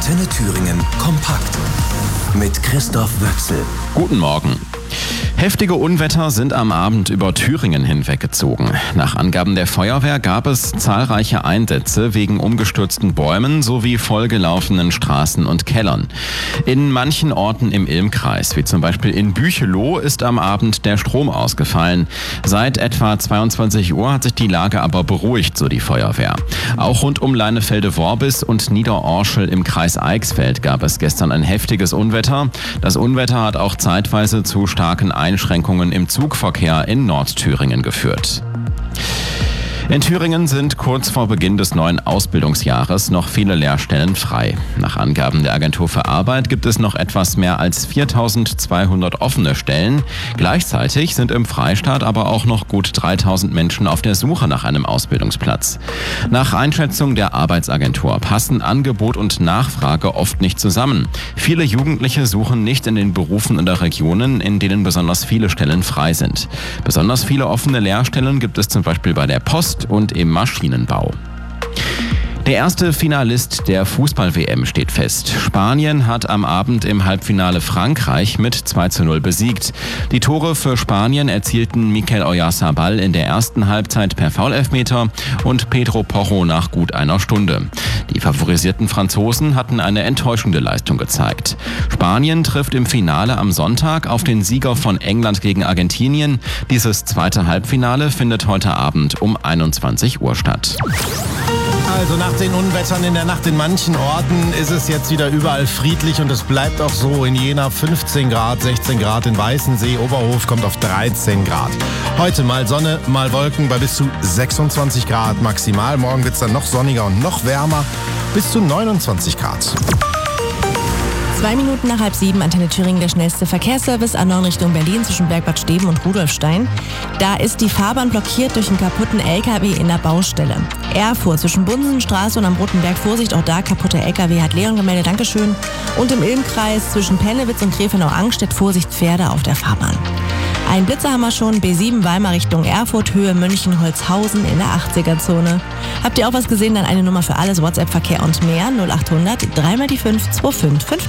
Antenne Thüringen kompakt mit Christoph Wöchsel. Guten Morgen. Heftige Unwetter sind am Abend über Thüringen hinweggezogen. Nach Angaben der Feuerwehr gab es zahlreiche Einsätze wegen umgestürzten Bäumen sowie vollgelaufenen Straßen und Kellern. In manchen Orten im Ilm-Kreis, wie zum Beispiel in Bücheloh, ist am Abend der Strom ausgefallen. Seit etwa 22 Uhr hat sich die Lage aber beruhigt, so die Feuerwehr. Auch rund um Leinefelde-Worbis und Niederorschel im Kreis Eichsfeld gab es gestern ein heftiges Unwetter. Das Unwetter hat auch zeitweise zu starken Einschränkungen im Zugverkehr in Nordthüringen geführt. In Thüringen sind kurz vor Beginn des neuen Ausbildungsjahres noch viele Lehrstellen frei. Nach Angaben der Agentur für Arbeit gibt es noch etwas mehr als 4.200 offene Stellen. Gleichzeitig sind im Freistaat aber auch noch gut 3.000 Menschen auf der Suche nach einem Ausbildungsplatz. Nach Einschätzung der Arbeitsagentur passen Angebot und Nachfrage oft nicht zusammen. Viele Jugendliche suchen nicht in den Berufen oder Regionen, in denen besonders viele Stellen frei sind. Besonders viele offene Lehrstellen gibt es zum Beispiel bei der Post und im Maschinenbau. Der erste Finalist der Fußball-WM steht fest. Spanien hat am Abend im Halbfinale Frankreich mit 2:0 besiegt. Die Tore für Spanien erzielten Mikel Oyarzabal in der ersten Halbzeit per Foulelfmeter und Pedro Porro nach gut einer Stunde. Die favorisierten Franzosen hatten eine enttäuschende Leistung gezeigt. Spanien trifft im Finale am Sonntag auf den Sieger von England gegen Argentinien. Dieses zweite Halbfinale findet heute Abend um 21 Uhr statt. Also nach den Unwettern in der Nacht in manchen Orten ist es jetzt wieder überall friedlich und es bleibt auch so. In Jena 15 Grad, 16 Grad in Weißensee, Oberhof kommt auf 13 Grad. Heute mal Sonne, mal Wolken bei bis zu 26 Grad maximal. Morgen wird es dann noch sonniger und noch wärmer, bis zu 29 Grad. 2 Minuten nach 6:30, Antenne Thüringen, der schnellste Verkehrsservice A9 Richtung Berlin zwischen Bergbad Steben und Rudolfstein. Da ist die Fahrbahn blockiert durch einen kaputten LKW in der Baustelle. Erfurt zwischen Bunsenstraße und am Roten Berg, Vorsicht, auch da kaputter LKW, hat Leon gemeldet, Dankeschön. Und im Ilm-Kreis zwischen Pennewitz und Gräfenau-Angstedt, Vorsicht, Pferde auf der Fahrbahn. Ein Blitzer haben wir schon, B7 Weimar Richtung Erfurt, Höhe München-Holzhausen in der 80er-Zone. Habt ihr auch was gesehen? Dann eine Nummer für alles, WhatsApp-Verkehr und mehr, 0800 3x5 2555.